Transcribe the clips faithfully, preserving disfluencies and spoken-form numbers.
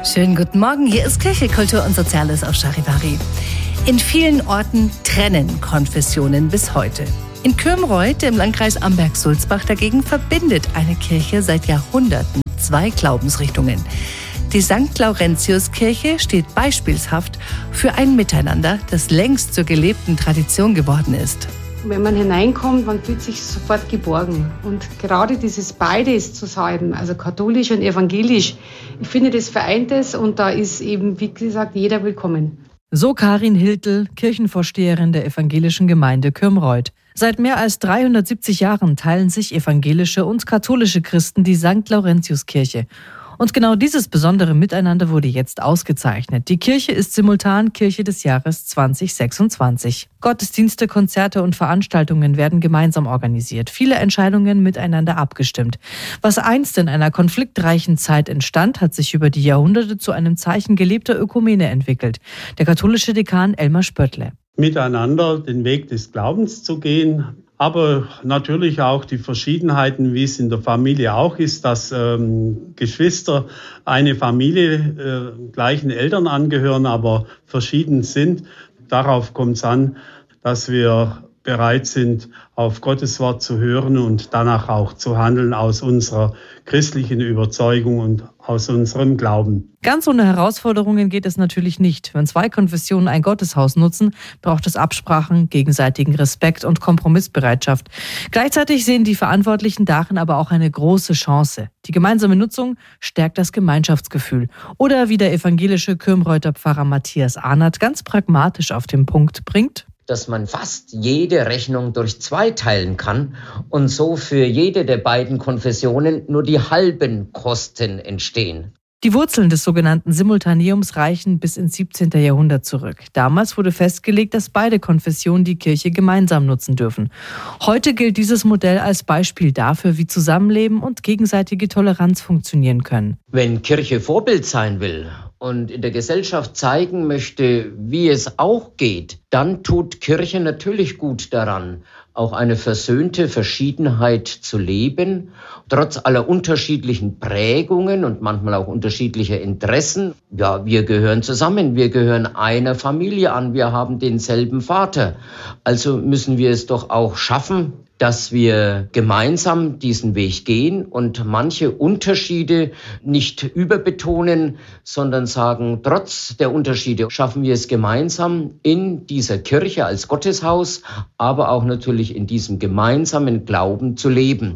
Schönen guten Morgen, hier ist Kirche, Kultur und Soziales auf Charivari. In vielen Orten trennen Konfessionen bis heute. In Kürmreuth im Landkreis Amberg-Sulzbach dagegen verbindet eine Kirche seit Jahrhunderten zwei Glaubensrichtungen. Die Sankt Laurentius-Kirche steht beispielshaft für ein Miteinander, das längst zur gelebten Tradition geworden ist. Wenn man hineinkommt, man fühlt sich sofort geborgen. Und gerade dieses beides zu sagen, also katholisch und evangelisch, ich finde, das vereint es und da ist eben, wie gesagt, jeder willkommen. So Karin Hiltl, Kirchenvorsteherin der evangelischen Gemeinde Kürmreuth. Seit mehr als dreihundertsiebzig Jahren teilen sich evangelische und katholische Christen die Sankt Laurentius-Kirche. Und genau dieses besondere Miteinander wurde jetzt ausgezeichnet. Die Kirche ist simultan Kirche des Jahres zwanzig sechsundzwanzig. Gottesdienste, Konzerte und Veranstaltungen werden gemeinsam organisiert. Viele Entscheidungen miteinander abgestimmt. Was einst in einer konfliktreichen Zeit entstand, hat sich über die Jahrhunderte zu einem Zeichen gelebter Ökumene entwickelt. Der katholische Dekan Elmar Spöttle. Miteinander den Weg des Glaubens zu gehen, aber natürlich auch die Verschiedenheiten, wie es in der Familie auch ist, dass ähm, Geschwister eine Familie äh, gleichen Eltern angehören, aber verschieden sind. Darauf kommt es an, dass wir bereit sind, auf Gottes Wort zu hören und danach auch zu handeln aus unserer christlichen Überzeugung und aus unserem Glauben. Ganz ohne Herausforderungen geht es natürlich nicht. Wenn zwei Konfessionen ein Gotteshaus nutzen, braucht es Absprachen, gegenseitigen Respekt und Kompromissbereitschaft. Gleichzeitig sehen die Verantwortlichen darin aber auch eine große Chance. Die gemeinsame Nutzung stärkt das Gemeinschaftsgefühl. Oder wie der evangelische Kürmreuther Pfarrer Matthias Ahnert ganz pragmatisch auf den Punkt bringt: dass man fast jede Rechnung durch zwei teilen kann und so für jede der beiden Konfessionen nur die halben Kosten entstehen. Die Wurzeln des sogenannten Simultaneums reichen bis ins siebzehnten Jahrhundert zurück. Damals wurde festgelegt, dass beide Konfessionen die Kirche gemeinsam nutzen dürfen. Heute gilt dieses Modell als Beispiel dafür, wie Zusammenleben und gegenseitige Toleranz funktionieren können. Wenn Kirche Vorbild sein will und in der Gesellschaft zeigen möchte, wie es auch geht, dann tut Kirche natürlich gut daran, auch eine versöhnte Verschiedenheit zu leben, trotz aller unterschiedlichen Prägungen und manchmal auch unterschiedlicher Interessen. Ja, wir gehören zusammen, wir gehören einer Familie an, wir haben denselben Vater. Also müssen wir es doch auch schaffen, dass wir gemeinsam diesen Weg gehen und manche Unterschiede nicht überbetonen, sondern sagen, trotz der Unterschiede schaffen wir es gemeinsam in dieser Kirche als Gotteshaus, aber auch natürlich in diesem gemeinsamen Glauben zu leben.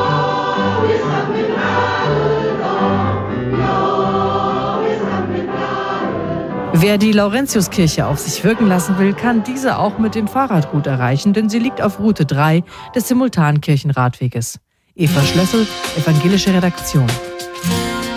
Wer die Laurentiuskirche auf sich wirken lassen will, kann diese auch mit dem Fahrrad gut erreichen, denn sie liegt auf Route drei des Simultankirchenradweges. Eva Schlössel, evangelische Redaktion.